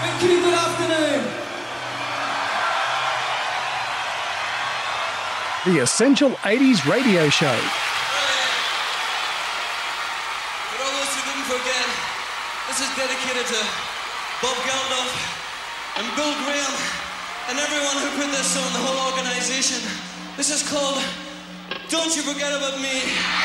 Thank you, good afternoon. The Essential 80s Radio Show. For all those who didn't forget, this is dedicated to Bob Geldof and Bill Graham and everyone who put this on, the whole organization. This is called Don't You Forget About Me.